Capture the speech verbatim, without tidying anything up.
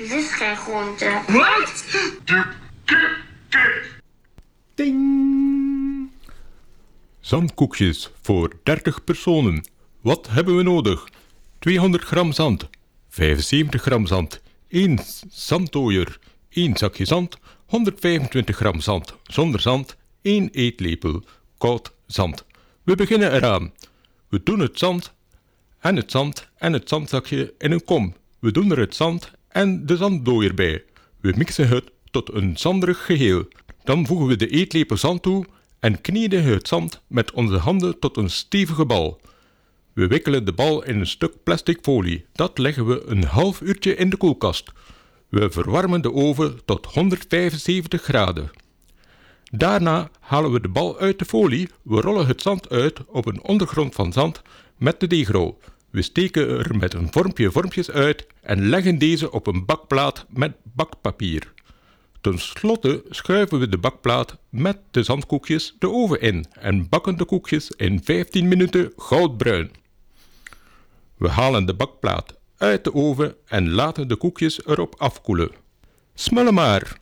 Het is geen groente. Wat? De kip, kip. Ding! Zandkoekjes voor dertig personen. Wat hebben we nodig? tweehonderd gram zand, vijfenzeventig gram zand, één zanddooier, één zakje zand, honderdvijfentwintig gram zand zonder zand, één eetlepel koud zand. We beginnen eraan. We doen het zand en het zand en het zandzakje in een kom. We doen er het zand en de zanddooier bij. We mixen het tot een zanderig geheel. Dan voegen we de eetlepel zand toe en kneden het zand met onze handen tot een stevige bal. We wikkelen de bal in een stuk plastic folie. Dat leggen we een half uurtje in de koelkast. We verwarmen de oven tot honderdvijfenzeventig graden. Daarna halen we de bal uit de folie. We rollen het zand uit op een ondergrond van zand met de deegrol. We steken er met een vormpje vormpjes uit en leggen deze op een bakplaat met bakpapier. Ten slotte schuiven we de bakplaat met de zandkoekjes de oven in en bakken de koekjes in vijftien minuten goudbruin. We halen de bakplaat uit de oven en laten de koekjes erop afkoelen. Smullen maar!